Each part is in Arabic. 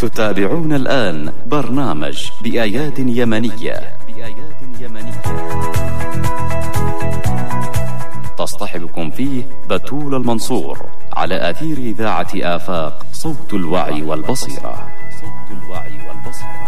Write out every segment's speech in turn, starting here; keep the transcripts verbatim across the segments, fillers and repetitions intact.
تتابعون الآن برنامج بأياد يمنية بأياد يمنية تصطحبكم فيه بتول المنصور على أثير إذاعة آفاق صوت الوعي والبصيرة. صوت الوعي والبصيرة.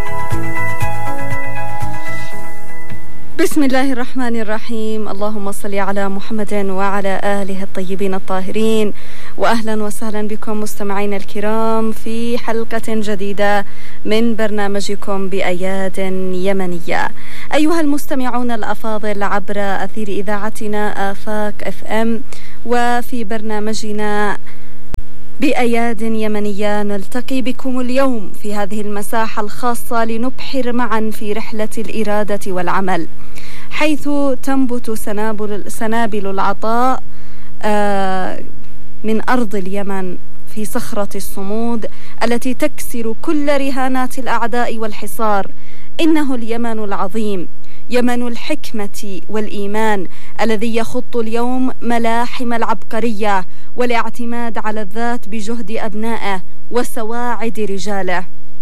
بسم الله الرحمن الرحيم. اللهم صل على محمد وعلى آله الطيبين الطاهرين، وأهلا وسهلا بكم مستمعين الكرام في حلقة جديدة من برنامجكم بأياد يمنية. أيها المستمعون الأفاضل عبر أثير إذاعتنا آفاق اف ام، وفي برنامجنا بأياد يمنية نلتقي بكم اليوم في هذه المساحة الخاصة لنبحر معا في رحلة الإرادة والعمل، حيث تنبت سنابل, سنابل العطاء آه من أرض اليمن في صخرة الصمود التي تكسر كل رهانات الأعداء والحصار. إنه اليمن العظيم، يمن الحكمة والإيمان، الذي يخط اليوم ملاحم العبقرية والاعتماد على الذات بجهد أبنائه وسواعد رجاله.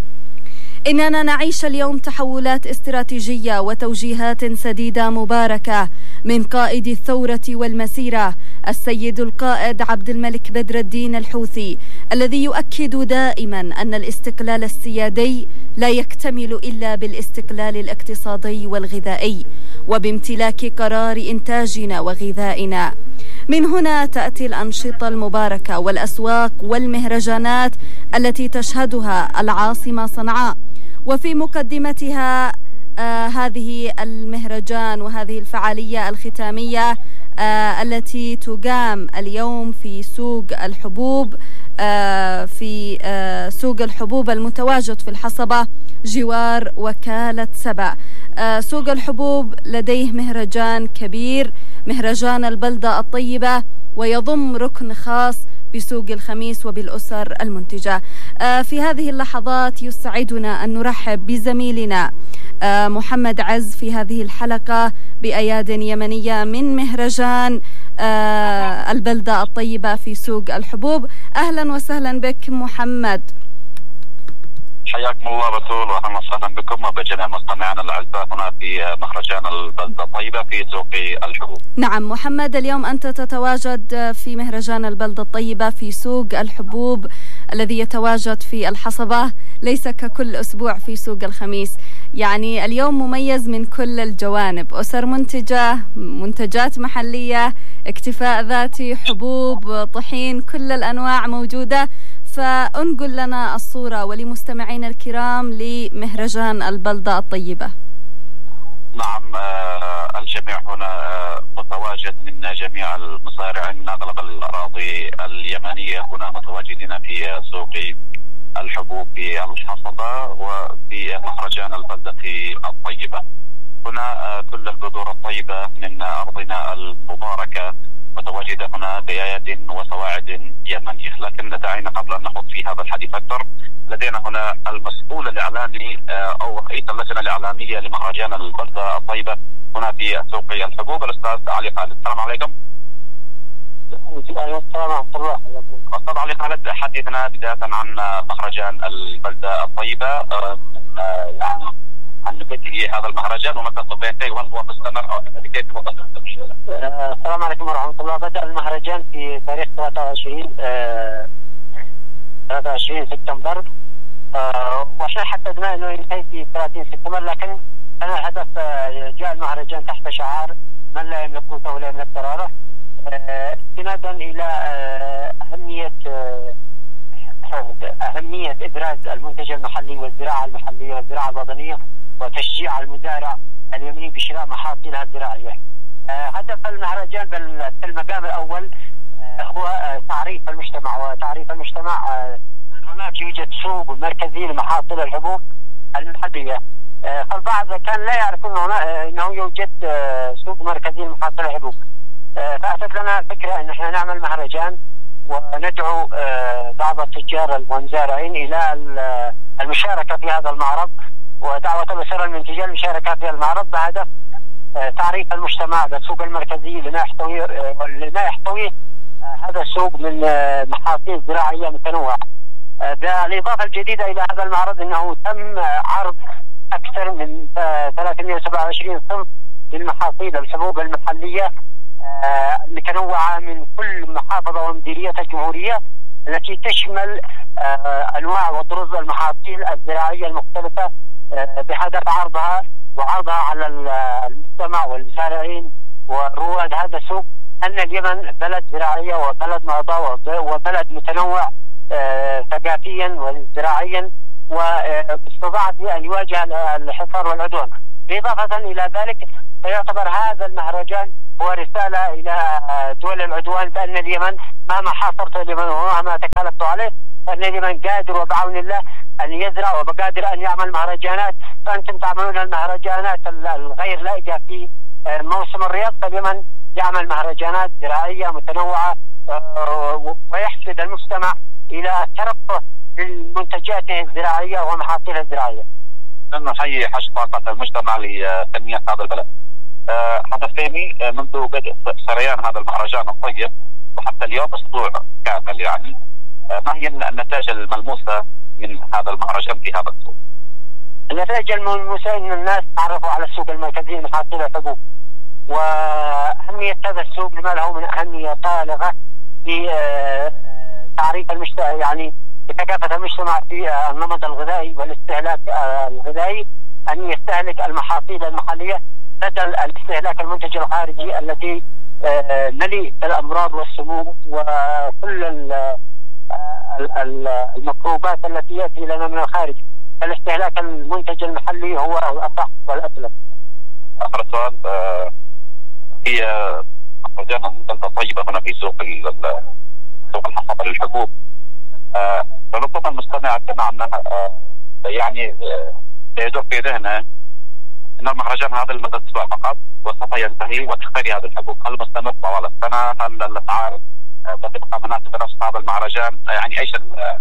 إننا نعيش اليوم تحولات استراتيجية وتوجيهات سديدة مباركة من قائد الثورة والمسيرة السيد القائد عبد الملك بدر الدين الحوثي، الذي يؤكد دائما أن الاستقلال السيادي لا يكتمل إلا بالاستقلال الاقتصادي والغذائي وبامتلاك قرار إنتاجنا وغذائنا. من هنا تأتي الأنشطة المباركة والأسواق والمهرجانات التي تشهدها العاصمة صنعاء، وفي مقدمتها آه هذه المهرجان وهذه الفعالية الختامية آه التي تقام اليوم في سوق الحبوب آه في آه سوق الحبوب المتواجد في الحصبة جوار وكالة سبأ. آه سوق الحبوب لديه مهرجان كبير، مهرجان البلدة الطيبة، ويضم ركن خاص بسوق الخميس وبالأسر المنتجة. آه في هذه اللحظات يسعدنا أن نرحب بزميلنا آه محمد عز في هذه الحلقة بأياد يمنية من مهرجان آه البلدة الطيبة في سوق الحبوب. أهلا وسهلا بك محمد. حياكم الله بتول، واهلا وسهلا بكم وبجميع مستمعينا الاعزاء هنا في مهرجان البلدة الطيبة في سوق الحبوب. نعم محمد، اليوم أنت تتواجد في مهرجان البلدة الطيبة في سوق الحبوب الذي يتواجد في الحصبة، ليس ككل أسبوع في سوق الخميس. يعني اليوم مميز من كل الجوانب، أسر منتجة، منتجات محلية، اكتفاء ذاتي، حبوب، طحين، كل الأنواع موجودة. فأنقل لنا الصورة ولمستمعين الكرام لمهرجان البلدة الطيبة. نعم، آه الجميع هنا آه متواجد من جميع المزارعين من أغلب الأراضي اليمنية، هنا متواجدين في سوق الحبوب في الحصبة وفي مهرجان البلدة الطيبة. هنا آه كل البذور الطيبة من أرضنا المباركة متواجدة هنا بأياد وسواعد يمنية. لكن دعينا قبل أن نخوض في هذا الحديث أكثر، لدينا هنا المسؤول الإعلامي أو رئيس اللجنة الإعلامية لمهرجان البلدة الطيبة هنا في سوق الحبوب، الأستاذ علي خالد. السلام عليكم. السلام ورحمة الله. أستاذ علي خالد، حدثنا بداية عن مهرجان البلدة الطيبة، يعني عن بدء هذا المهرجان ومتى سوف ينتهي وهل هو مستمر أو كيف وضع التمشير؟ السلام عليكم ورحمة الله. بدأ المهرجان في تاريخ ثلاثة وعشرين سبتمبر، وإحنا حددنا إنه ينتهي في ثلاثين سبتمبر، لكن كان الهدف جاء المهرجان تحت شعار من لا يملك قوته ولا يملك قراره، استنادا إلى أهمية أهمية إبراز المنتج المحلي والزراعة المحلية والزراعة الوطنية وتشجيع المزارع اليمني بشراء محاصيلها الزراعية. آه هدف المهرجان في المقام الأول آه هو آه تعريف المجتمع، وتعريف المجتمع آه هناك يوجد سوق مركزي لمحاصيل الحبوب المحلية. آه فالبعض كان لا يعرف أنه, آه إنه يوجد آه سوق مركزي لمحاصيل الحبوب. آه فأتت لنا فكرة أن احنا نعمل مهرجان وندعو آه بعض التجار والمزارعين إلى المشاركة في هذا المعرض، ودعوة الأسر المنتجة للمشاركة في المعرض بهدف تعريف المجتمع بالسوق المركزي لما يحتوي لما يحتويه هذا السوق من محاصيل زراعية متنوعة. بالإضافة الجديدة إلى هذا المعرض أنه تم عرض أكثر من ثلاثمئة وسبعة وعشرين صنف للمحاصيل الحبوب المحلية المتنوعة من كل محافظة ومديرية الجمهورية، التي تشمل أنواع وطرز المحاصيل الزراعية المختلفة بهدف عرضها وعرضها على المجتمع والزارعين ورواد هذا السوق أن اليمن بلد زراعية وبلد نهضة وبلد متنوع ثقافيا وزراعيا، واستطاعت أن يواجه الحصار والعدوان. بالإضافة إلى ذلك فيعتبر هذا المهرجان هو رسالة إلى دول العدوان بأن اليمن مهما حاصرت اليمن ومهما تكالبت عليه فأن اليمن قادر وبعون الله أن يزرع وقادر أن يعمل مهرجانات، فأنتم تعملون المهرجانات الغير لائقة في موسم الرياض، فاليمن يعمل مهرجانات زراعية متنوعة ويحشد المجتمع إلى الترفه بمنتجاته الزراعية ومحاصيله الزراعية. نحيي حشد طاقة المجتمع لتنمية هذا البلد. حدث ثاني منذ بدء سريان هذا المهرجان الطيب وحتى اليوم أسبوع كامل، يعني ما هي النتائج الملموسة من هذا المهرجان في هذا السوق؟ النتائج الملموسة أن الناس تعرفوا على السوق المركزي لمحاصيل الحبوب وأهمية هذا السوق لما له من أهمية بالغة في تعريف المجتمع، يعني بثقافة المجتمع في النمط الغذائي والاستهلاك الغذائي، أن يستهلك المحاصيل المحلية بدل الاستهلاك المنتج الخارجي التي مليء بالأمراض والسموم وكل الميكروبات التي يأتي لنا من الخارج. فالاستهلاك المنتج المحلي هو الأصح والأسلم. آخر سؤال، هي مهرجان بلدة طيبة هنا في سوق سوق الحصاد للحبوب، فربما المستمع سمع أنها يعني يدور في ذهنه أن المهرجان هذا لمدة أسبوع فقط وسوف ينتهي وتختفي هذه الحبوب، هل مستمر طوال السنة؟ هل الأسعار ستبقى مناسبة نفس هذا المهرجان؟ يعني ايش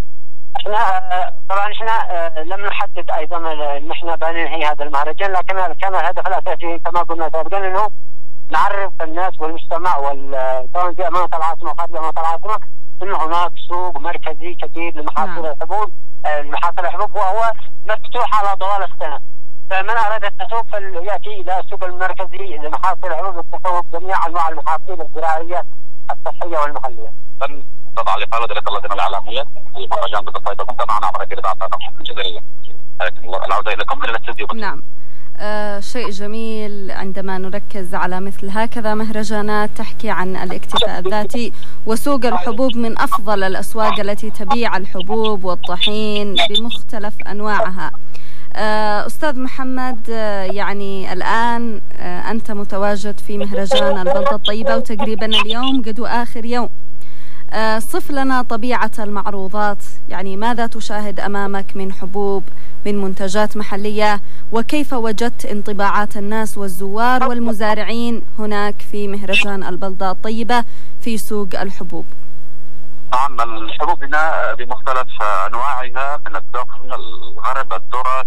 احنا طبعا احنا لم نحدد ايضا نحن بننهي هذا المهرجان، لكن كان الهدف الاساسي كما قلنا سابقا انه نعرف الناس والمجتمع سواء في امانه العاصمه وخارج امانه العاصمه ان هناك سوق مركزي كبير لمحاصيل الحبوب لمحاصيل الحبوب وهو مفتوح على طوال السنه، فمن اراد التسوق فلياتي الى السوق المركزي لمحاصيل الحبوب للتسوق جميع انواع المحاصيل الزراعيه الصحيه والمحليه. تضع لقاء الذين الإعلامية في مهرجان بلدة طيبة، كنت معنا عبر أكيد إذاعة الجزائرية. العودة إليكم من الاستديو. نعم، آه شيء جميل عندما نركز على مثل هكذا مهرجانات تحكي عن الاكتفاء الذاتي، وسوق الحبوب من أفضل الأسواق التي تبيع الحبوب والطحين بمختلف أنواعها. آه أستاذ محمد، آه يعني الآن آه أنت متواجد في مهرجان البلدة الطيبة وتقريبا اليوم قدو آخر يوم. آه صف لنا طبيعة المعروضات، يعني ماذا تشاهد أمامك من حبوب من منتجات محلية، وكيف وجدت انطباعات الناس والزوار والمزارعين هناك في مهرجان البلدة الطيبة في سوق الحبوب؟ نعم، الحبوب هنا بمختلف أنواعها من الدقن، الغرب، الذرة،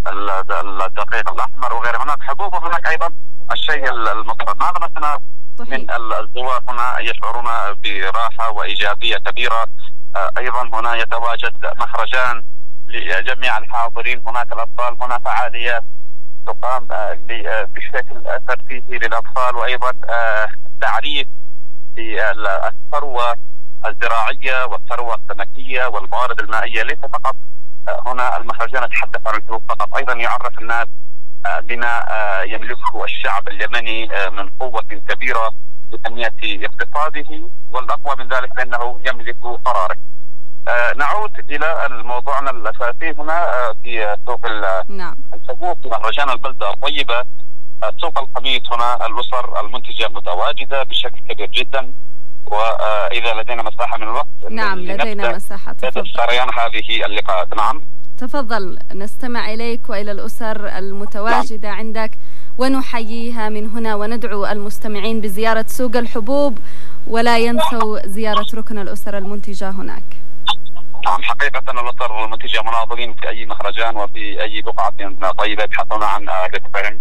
الدقيق الأحمر وغيره. هناك حبوب وهناك أيضا الشيء المطرب. هذا مثلا من الزوار هنا يشعرون براحة وإيجابية كبيرة. أيضا هنا يتواجد مهرجان لجميع الحاضرين، هناك الأطفال، هنا فعاليات تقام بشكل ترفيهي للأطفال، وأيضا تعريف بالثروة الزراعية والثروة السمكية والموارد المائية. ليس فقط هنا المهرجان يتحدث عن الحبوب فقط، أيضا يعرف الناس بما يملكه الشعب اليمني من قوة كبيرة لتنمية اقتصاده، والأقوى من ذلك بأنه يملك قراره. نعود إلى موضوعنا الأساسي هنا في سوق الحبوب في مهرجان البلدة الطيبة. سوق الخميس هنا الأسر المنتجة متواجدة بشكل كبير جدا، وإذا لدينا مساحة من الوقت نعم لدينا مساحة، تفضل. سريان هذه اللقاءات. نعم تفضل، نستمع إليك وإلى الأسر المتواجدة نعم. عندك، ونحييها من هنا وندعو المستمعين بزيارة سوق الحبوب، ولا ينسوا زيارة ركن الأسر المنتجة هناك. نعم، حقيقة الأسر المنتجة مناضلين في أي مهرجان وفي أي بقعة طيبة يبحثون عن رزقهم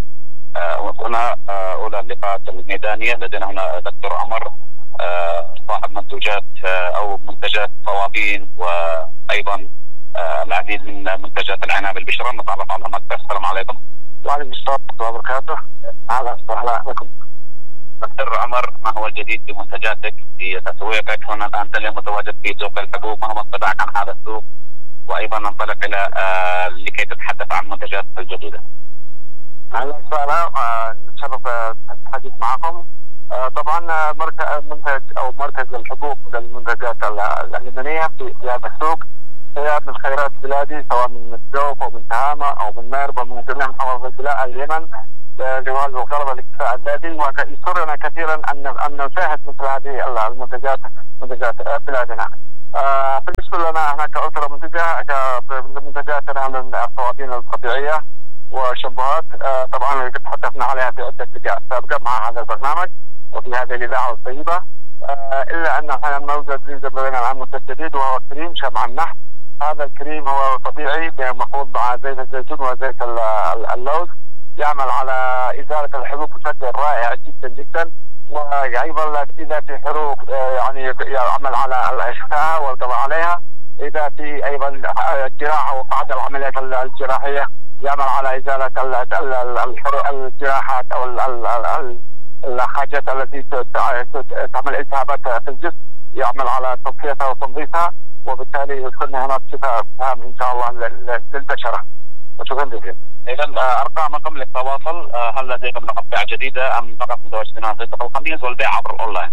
وهنا أولى اللقاءات الميدانية. لدينا هنا دكتور عمر صاحب منتجات أو منتجات صوابين وأيضا العديد من منتجات العنب البشرة. نتعرف عنهم أكثر. السلام عليكم. وعليكم السلام ورحمة الله وبركاته. أهلا وسهلا بكم. دكتور عمر، ما هو الجديد في منتجاتك في تسويقك هنا الآن؟ اليوم متواجد في سوق الحبوب، ما هو انطباعك عن هذا السوق؟ وأيضا ننطلق إلى آه لكي تتحدث عن المنتجات الجديدة. أهلا وسهلا، نتشرف الحديث معكم. آه طبعا مركز منتج أو مركز الحبوب للمنتجات اليمنية في هذا السوق هي من خيرات بلادي، سواء من الجوف أو من تهامة أو من مارب ومن جميع محافظات البلاد اليمن لجواز وقرب الاكتفاء الذاتي. ويسرنا كثيرا ان ان نشاهد مثل هذه المنتجات منتجات بلادنا. آه بالنسبه لنا احنا كأسرة منتجه منتجاتنا من الصوابين الطبيعيه والشامبوهات. آه طبعا تحدثنا عليها في عده فيديوهات سابقه مع هذا البرنامج وفي هذه الاذاعه الطيبه. آه الا ان احنا موجود لدينا الان منتج جديد وهو كريم شمع النحل. هذا الكريم هو طبيعي مخلوط مع زيت الزيتون وزيت اللوز، يعمل على إزالة الحبوب بشكل رائع جدا جدا. وأيضا إذا في حروق يعني يعمل على الإخفاء والقضاء عليها. إذا في أيضا جراحة وبعد العمليات الجراحية يعمل على إزالة الجراحات أو الحاجات التي تعمل التهابات في الجسم، يعمل على تصفيتها وتنظيفها، وبالتالي يكون هناك شفاء تام إن شاء الله للبشرة. وشكرا جزيلا. إذا أرقامكم للتواصل، هل لديكم مقاطع جديدة أم فقط متواجدين في سوق الخميس والبيع عبر الأونلاين؟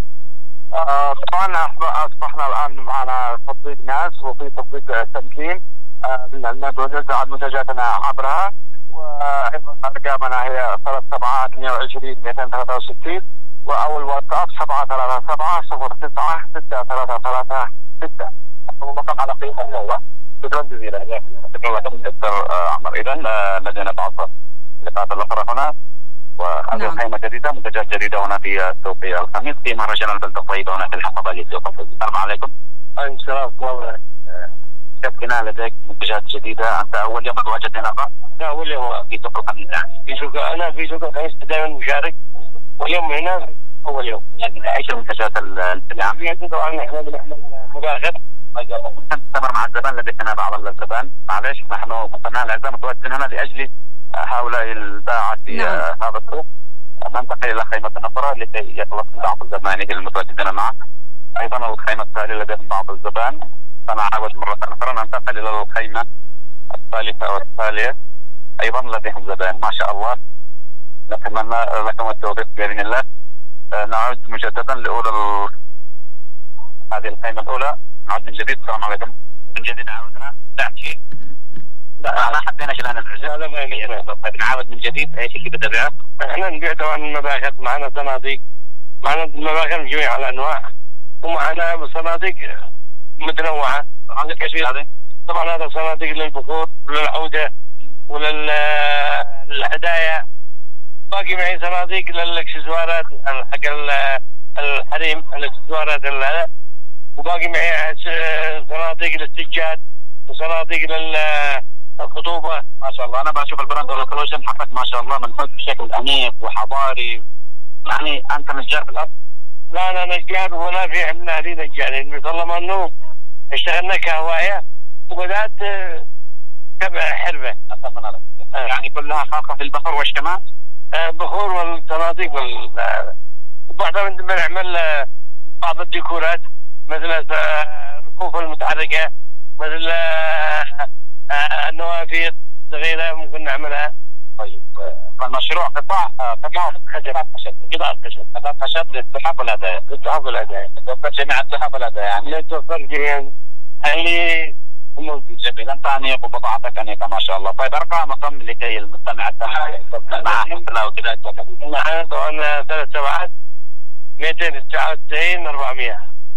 آه طبعا أصبحنا الآن معنا تطبيق ناس وفي تطبيق تمكين نوزع منتجاتنا عبرها. وأيضا أرقامنا هي ثلاث سبعات مئة وعشرين مئتين وثلاثة وستين وأول واتساب سبعة ثلاثة سبعة صفر تسعة ستة ثلاثة ثلاثة ستة. رقم على قيمة النوع. شكرا جزيلا. شكرا لكم دكتور عمر. إذا لدينا بعض اللقاءات الأخرى هنا، وهذه نعم. قائمة جديدة، منتجات جديدة هنا في سوق الخميس في مهرجان البلدة الطيبة هنا في الحفظة لسوق. السلام عليكم. عليكم السلام ورحمة الله. كيف كنا لديك منتجات جديدة؟ أنت أول يوم متواجد هنا؟ لا أول يوم في سوق الخميس يعني. في سوق أنا في سوق الخميس دائما مشارك، واليوم هنا أول يوم. يعني إيش المنتجات العام؟ يعني طبعا إحنا بنعمل مباخر. نستمر مع الزبائن. لدينا بعض الزبائن، معلش نحن مصنعين الأعزاء متواجدين هنا لأجل هؤلاء الباعة في نعم. هذا السوق. ننتقل إلى خيمة أخرى لكي يخلص بعض الزبائن المتواجدين معنا. أيضا الخيمة التالية لديهم بعض الزبائن، سنعاود مرة أخرى. ننتقل إلى الخيمة الثالثة والتالية، أيضا لديهم زبائن ما شاء الله. نتمنى لكم التوفيق بإذن الله. نعود مجددا لأولى ال... هذه الخيمة الأولى. نعود من جديد. السلام عليكم. من جديد عاودنا. لا شيء. لا ما حبينا شيء نزعج. لا لا ما يمكن. طيب نعاود من جديد. ايش اللي بدأ بيعه؟ احنا نبيع طبعا مباخر، معنا صناديق، معنا مباخر من جميع الأنواع، ومعنا صناديق متنوعة. عندك ايش هذه؟ طبعا هذا صناديق للبخور وللعودة وللهدايا. باقي معي صناديق للاكسسوارات حق الحريم، الاكسسوارات. وباقي معي صناديق للسجاد وصناديق للخطوبة. ما شاء الله. أنا بشوف البراند والكولوجين حقك ما شاء الله منحوت بشكل أنيق وحضاري. يعني أنت نجار بالأصل؟ لا أنا نجار ولا في عندنا أهلي نجارين، طالما أنه اشتغلنا كهواية وبدأت كحرفة. أتمنى لك. آه. يعني كلها خاصة في البخور وإيش كمان؟ آه بخور والصناديق وال وبعدها بنعمل بعض الديكورات مثل الرفوف المتحركة، مثل النوافذ الصغيرة ممكن نعملها. طيب المشروع قطاع قطاع خشب قطاع خشب قطاع خشب للتحف والهدايا للتحف والهدايا توفر جميع التحف والهدايا يعني لا توفر جميع اللي موجود. جميل. أنت أنيق وبضاعتك أنيقة ما شاء الله. طيب أرقامكم لكي المستمع الثاني مع حملة وكذا؟ معنا طبعا ثلاث سبعات مئتين وتسعة وتسعين أربعمئة.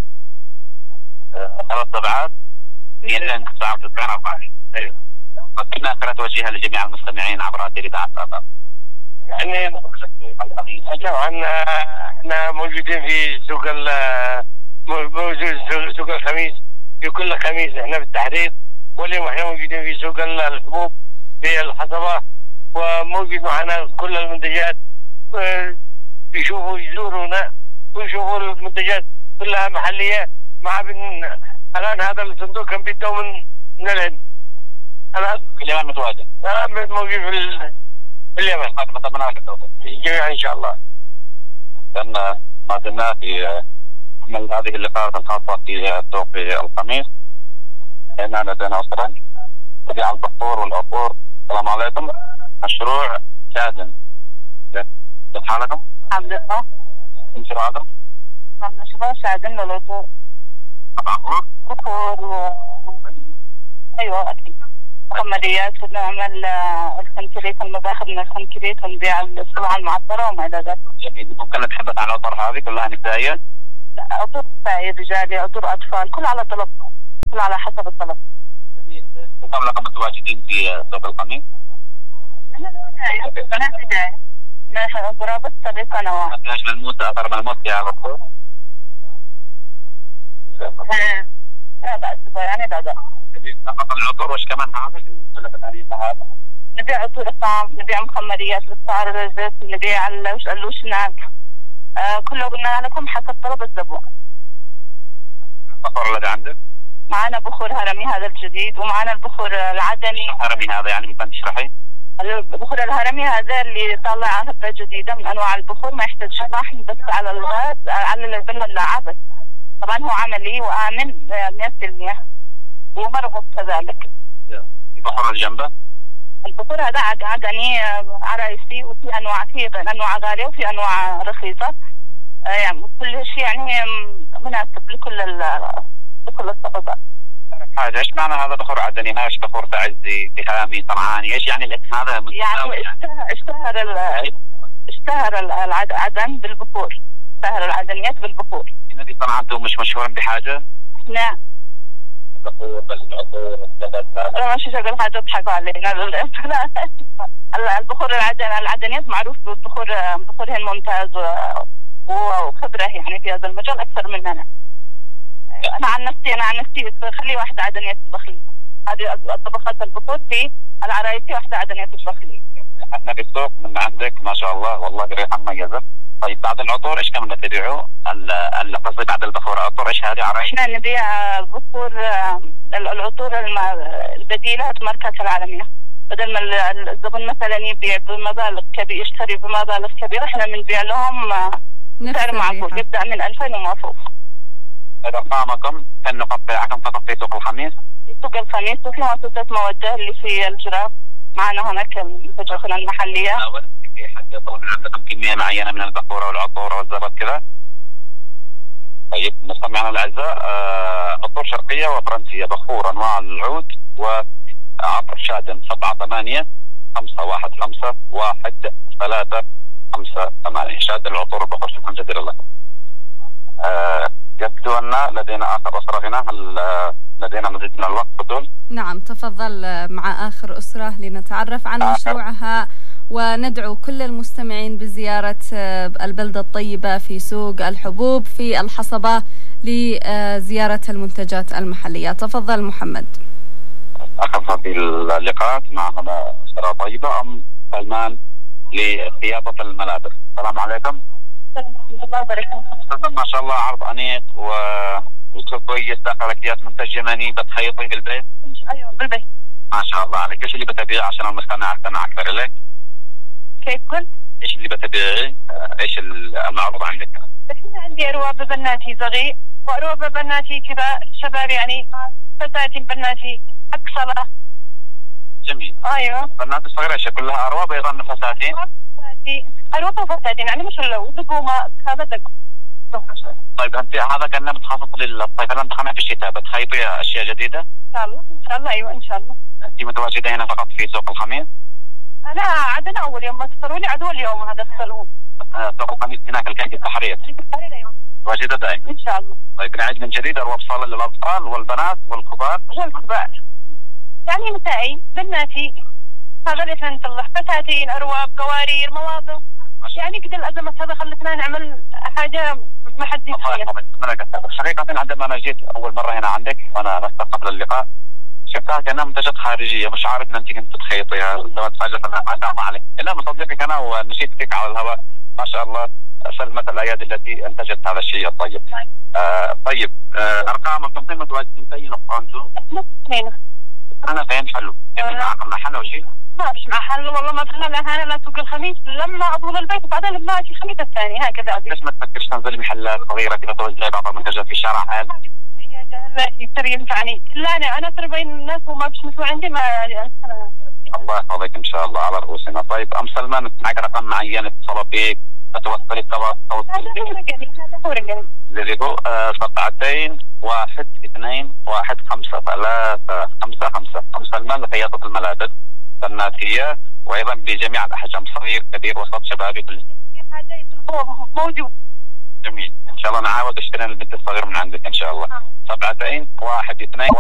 ثلاث سبعات مئتين وتسعة وتسعين أربعمئة. أيوه. وكنا أخرى توجيهها لجميع المستمعين عبر هذه الإذاعة. يعني طبعا احنا موجودين في سوق موجود سوق الخميس في كل خميس احنا في التحرير، واليوم احنا موجودين في سوق الحبوب في الحصبة وموجود معنا كل المنتجات، يشوفوا يزورونا ويشوفوا المنتجات كلها محلية. مع بن الآن هذا الصندوق كان بيدو من من الهند. الآن اليمن متواجد. آه موجود في, في اليمن. في الجميع إن شاء الله. لأن ما زلنا في عمل هذه اللقاءات الخاصة في سوق الخميس. هنا لدينا أسرا تبيع البخور والعطور. السلام عليكم. مشروع شادن. كيف حالكم؟ الحمد لله. مشروعكم؟ مشروع شادن للعطور. عطور؟ بخور و... أيوة أكيد. محمديات نعمل الكنكريت، المباخر من الكنكريت ونبيع الصباع المعطرة وما إلى ذلك. جميل. ممكن نتحدث عن العطور هذه كلها نسائية؟ لا، عطور نسائية، رجالي، عطور أطفال، كل على طلب، كل على حسب الطلب. جميل. كم لكم متواجدين في سوق الخميس؟ من البداية، من البداية. نحن قرابة سبع سنوات. مكياج ملموس، أثر ملموس في هذا العطور؟ لا بأس يعني لا لا. فقط العطور وش كمان هذا؟ نبيع عطور طعام، نبيع مخمريات للشعر، للزيت، نبيع اللوشنات، آه كله قلنا لكم حسب طلب الزبون. البخور الذي عندك؟ معنا بخور هرمي هذا الجديد، ومعنا البخور العدني. هرمي هذا يعني ممكن تشرحي؟ البخور الهرمي هذا اللي طالع هبة جديدة من أنواع البخور، ما يحتاج شحن، بس على الغاز، على البلة بس. طبعا هو عملي وآمن مئة بالمئة ومرغوب كذلك. البخور اللي جنبه؟ البخور هذا عدني عرايسي، وفي أنواع، في أنواع غالية وفي أنواع رخيصة، يعني كل شيء يعني مناسب لكل لكل الطبقات. حاجة ايش معنى هذا بخور عدني؟ ما ايش بخور تعزي، تهامي، طمعاني، ايش يعني الاسم هذا؟ يعني اشتهر اشتهر اشتهر العدن بالبخور، اشتهر العدنيات بالبخور. الذي طبعا انتم مش مشهورين بحاجة؟ لا. البخور بالعطور لا ماشي شغل حاجة تضحكوا علينا. لا البخور العدن العدنيات معروف بالبخور، بخورهن ممتاز وخبرة يعني في هذا المجال أكثر مننا. أنا عن نفسي أنا عن نفسي خلي واحدة عدنية تطبخ لي. هذه الطبخات البخور في العرايسي، واحدة عدنية تطبخ لي. احنا في السوق من عندك ما شاء الله، والله ريحة مميزة. طيب بعد العطور ايش كمان بتبيعوا؟ قصدي بعد البخور العطور ايش هذه عرايس؟ احنا نبيع بخور العطور البديلة ماركات العالمية. بدل ما الزبون مثلا يبيع بمبالغ كبيرة، يشتري بمبالغ كبيرة، احنا بنبيع لهم سعر معقول يبدأ من ألفين وما فوق. أرقامكم كان نقطعكم فقط في سوق الخميس؟ في سوق الخميس، وفي مؤسسات مودة اللي في الجراف معنا هناك المنتجات المحلية. في حد يطلب من عندكم كمية معينة من البخورة والعطور والزبط كذا؟ طيب مستمعينا الأعزاء، عطور شرقية وفرنسية، بخور أنواع العود وعطر شادن سبعة ثمانية خمسة واحد خمسة واحد ثلاثة خمسة ثمانية. شادن العطور والبخور. شكرا جزيلا لكم. يبدو أن لدينا آخر أسرة هنا، هل لدينا مزيد من الوقت بطول؟ نعم تفضل مع آخر أسرة لنتعرف عن آخر. مشروعها، وندعو كل المستمعين بزيارة البلدة الطيبة في سوق الحبوب في الحصبة لزيارة المنتجات المحلية. تفضل محمد. أخذنا في اللقاءات مع أسرة طيبة أم سلمان لخياطة الملابس. السلام عليكم. الله يبارك فيك. ما شاء الله عرض أنيق و وسوق كويس، داخل أكياس منتج يمني، بتخيطي بالبيت؟ أيوه بالبيت. ما شاء الله عليك. إيش اللي بتبيعه عشان المستمع أستمع أكثر إليك؟ كيف قلت؟ إيش اللي بتبيعي؟ إيش المعروض عندك؟ الحين عندي أرواب بناتي صغير، وأرواب بناتي كذا شباب، يعني فساتين بناتي أكثر. جميل. أيوه. بنات الصغيرة إيش كلها أرواب أيضا فساتين؟ أرواب وفساتين، يعني مش اللو دقومة هذا دقوم. طيب أنت هذا كان متخصص للصيف، الآن دخلنا في الشتاء، بتخيطي أشياء جديدة؟ إن شاء الله إن شاء الله. أيوه إن شاء الله. أنت متواجدة هنا فقط في سوق الخميس؟ أنا عدنا أول يوم ما اتصلوا لي عدوا اليوم هذا اتصلوا. آه سوق الخميس هناك الكنك التحرير. التحرير أيوه. متواجدة دائما. إن شاء الله. طيب نعيد من جديد، أرواب صالة للأطفال والبنات والكبار؟ والكبار. يعني نسائي بناتي، هذا اللي فهمت الله، فساتين، أرواب، قوارير، مواضع. يعني كده الازمات هذا خلتنا نعمل حاجه ما حد يتخيل. حقيقه عندما انا جيت اول مره هنا عندك وانا بس قبل اللقاء شفتها كانها منتجات خارجيه، مش عارف ان انت كنت تخيطيها لما تفاجئت ما شاء الله عليك. انا مصدقك انا ونشيدتك على الهواء ما شاء الله، سلمت الايادي التي انتجت هذا الشيء الطيب. آه طيب آه ارقامكم فين متواجدين في نقطه انتم؟ اثنين. انا فين حلو؟ يعني معكم محل او شيء؟ ما فيش محل والله، ما دخلنا لهنا لا سوق الخميس لما اضول البيت وبعدين لما اجي الخميس الثاني هكذا. ليش ما تفكرش تنزلي محلات صغيره كذا توزعي بعض المنتجات في الشارع هذا؟ لا يصير ينفعني، لا انا انا ترى بين الناس وما بش مسوي عندي ما أنا... الله يحفظك ان شاء الله على رؤوسنا. طيب ام سلمان معك رقم معين اتصلوا فيك توصلي التواصل؟ هذا هو رقمي، هذا هو رقمي الذي هو سبعتين واحد اثنين واحد خمسة ثلاثة خمسة خمسة. ام سلمان لخياطة الملابس الناتية وايضا بجميع الاحجام، صغير كبير وسط شبابي كل حاجه يطلبوه موجود. جميل ان شاء الله نعاود اشتري البنت الصغير من عندك ان شاء الله. سبعتين واحد اثنين